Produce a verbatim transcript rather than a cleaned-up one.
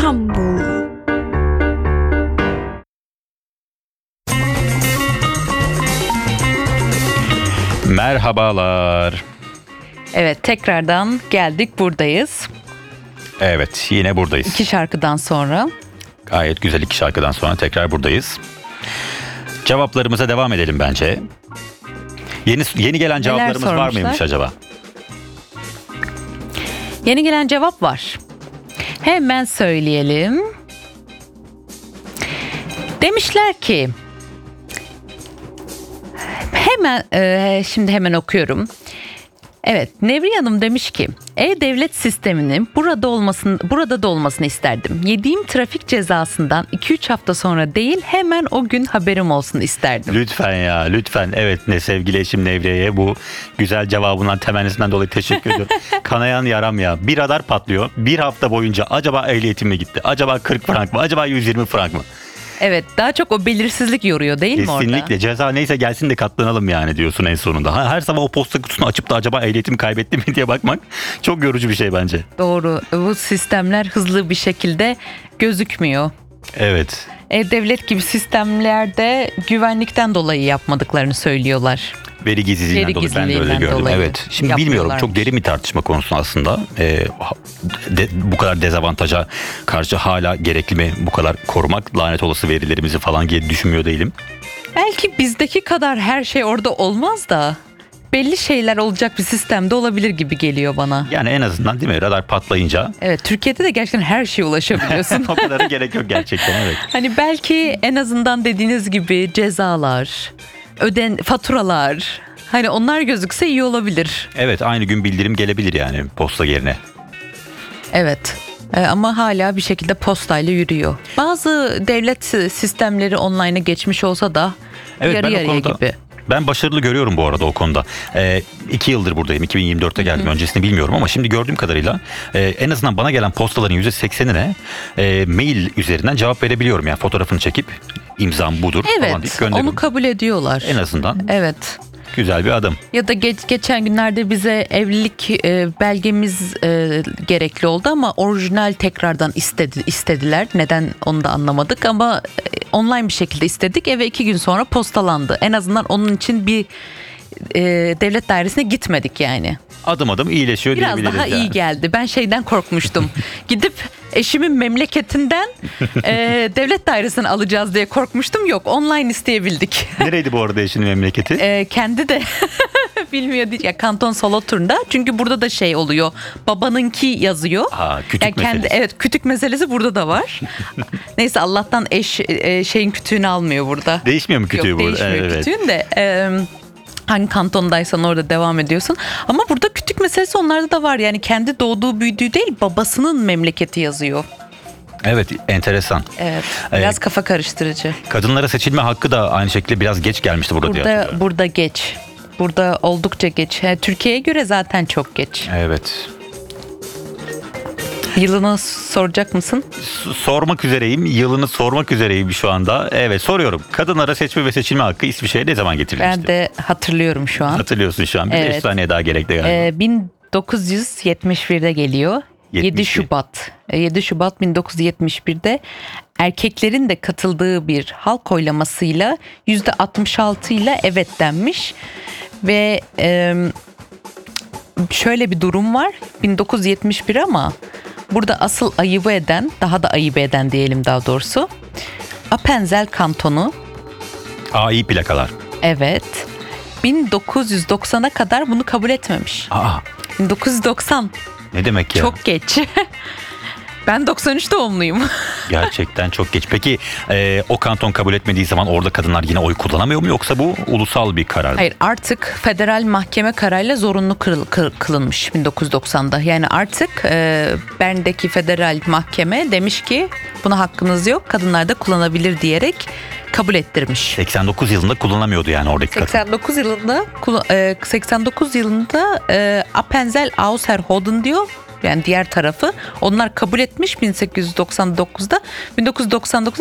İstanbul. Merhabalar. Evet, tekrardan geldik, buradayız. Evet, yine buradayız. İki şarkıdan sonra. Gayet güzel iki şarkıdan sonra tekrar buradayız. Cevaplarımıza devam edelim bence. Yeni yeni gelen cevaplarımız var mıymış acaba? Yeni gelen cevap var. Hemen söyleyelim. Demişler ki, hemen e, şimdi hemen okuyorum. Evet, Nevriye Hanım demiş ki, e-devlet sisteminin burada olmasını, burada da olmasını isterdim. Yediğim trafik cezasından iki üç hafta sonra değil, hemen o gün haberim olsun isterdim. Lütfen ya, lütfen. Evet, ne sevgili eşim Nevriye'ye bu güzel cevabından, temennisinden dolayı teşekkür ediyorum. Kanayan yaram ya. Bir radar patlıyor. Bir hafta boyunca acaba ehliyetim mi gitti? Acaba kırk frank mı? Acaba yüz yirmi frank mı? Evet, daha çok o belirsizlik yoruyor değil mi orada? Kesinlikle. Ceza neyse gelsin de katlanalım yani diyorsun en sonunda. Her sabah o posta kutusunu açıp da acaba ehliyetimi kaybettim mi diye bakmak çok yorucu bir şey bence. Doğru. Bu sistemler hızlı bir şekilde gözükmüyor. Evet. E-devlet gibi sistemlerde güvenlikten dolayı yapmadıklarını söylüyorlar. Veri gizliliğinden Veri dolayı ben de öyle gördüm. Evet. Şimdi bilmiyorum, çok derin bir tartışma konusu aslında. Ee, de, bu kadar dezavantaja karşı hala gerekli mi bu kadar korumak, lanet olası verilerimizi falan diye düşünmüyor değilim. Belki bizdeki kadar her şey orada olmaz da belli şeyler olacak bir sistemde olabilir gibi geliyor bana. Yani en azından değil mi, radar patlayınca. Evet, Türkiye'de de gerçekten her şeye ulaşabiliyorsun. O kadar gerek yok gerçekten, evet. Hani belki en azından dediğiniz gibi cezalar, öden faturalar, hani onlar gözükse iyi olabilir. Evet, aynı gün bildirim gelebilir yani posta yerine. Evet. Ama hala bir şekilde postayla yürüyor. Bazı devlet sistemleri online'a geçmiş olsa da evet, yarı yarıya konuda, gibi. Ben başarılı görüyorum bu arada o konuda. Ee, iki yıldır buradayım. iki bin yirmi dörtte geldim. Hı-hı. Öncesini bilmiyorum ama şimdi gördüğüm kadarıyla e, en azından bana gelen postaların yüzde seksenine e, mail üzerinden cevap verebiliyorum. Yani fotoğrafını çekip imzam budur evet, falan deyip gönderiyorum. Onu kabul ediyorlar. En azından. Evet. Güzel bir adım. Ya da geç, geçen günlerde bize evlilik e, belgemiz e, gerekli oldu ama orijinal tekrardan istedi, istediler. Neden onu da anlamadık ama e, online bir şekilde istedik. Eve iki gün sonra postalandı. En azından onun için bir e, devlet dairesine gitmedik yani. Adım adım iyileşiyor biraz diyebiliriz. Biraz daha yani. iyi geldi. Ben şeyden korkmuştum. Gidip eşimin memleketinden e, devlet dairesini alacağız diye korkmuştum. Yok, online isteyebildik. Nereydi bu arada eşinin memleketi? E, kendi de bilmiyor değil. Ya Kanton Solothurn'da. Çünkü burada da şey oluyor. Babanınki yazıyor. Ha, kütük yani kendi, meselesi. Evet, kütük meselesi burada da var. Neyse, Allah'tan eş e, şeyin kütüğünü almıyor burada. Değişmiyor mu kütüğü Yok, burada? değişmiyor evet. kütüğün de. E, hangi kantondaysan orada devam ediyorsun. Ama burada kütük meselesi onlarda da var. Yani kendi doğduğu büyüdüğü değil, babasının memleketi yazıyor. Evet, enteresan. Evet, biraz ee, kafa karıştırıcı. Kadınlara seçilme hakkı da aynı şekilde biraz geç gelmişti burada, burada diye hatırlıyorum. Burada geç. Burada oldukça geç. Yani Türkiye'ye göre zaten çok geç. Evet. Yılını soracak mısın? S- sormak üzereyim. Yılını sormak üzereyim şu anda. Evet, soruyorum. Kadınlara seçme ve seçilme hakkı İsviçre'ye ne zaman getirilmişti? Ben de hatırlıyorum şu an. Hatırlıyorsun şu an. Bir Evet. beş saniye daha gerekli galiba. Ee, bin dokuz yüz yetmiş birde geliyor. yetmiş yedi Şubat. yedi Şubat bin dokuz yüz yetmiş birde erkeklerin de katıldığı bir halk oylamasıyla yüzde altmış altı ile evet denmiş. Ve e, şöyle bir durum var. bin dokuz yüz yetmiş bir ama burada asıl ayıbı eden, daha da ayıbı eden diyelim daha doğrusu, Appenzell Kantonu. A İ plakalar. Evet. bin dokuz yüz doksana kadar bunu kabul etmemiş. Aa, bin dokuz yüz doksan. ne demek ya? Çok geç. Ben doksan üç doğumluyum. Gerçekten çok geç. Peki e, o kanton kabul etmediği zaman orada kadınlar yine oy kullanamıyor mu, yoksa bu ulusal bir karar mı? Hayır, artık federal mahkeme kararıyla zorunlu kıl, kıl, kılınmış bin dokuz yüz doksanda. Yani artık e, Bern'deki federal mahkeme demiş ki buna hakkınız yok, kadınlar da kullanabilir diyerek kabul ettirmiş. seksen dokuz yılında kullanamıyordu yani oradaki kadın. seksen dokuz yılında e, seksen dokuz yılında e, Appenzell Ausserrhoden diyor. Yani diğer tarafı onlar kabul etmiş bin sekiz yüz doksan dokuzda. bin dokuz yüz doksan dokuzda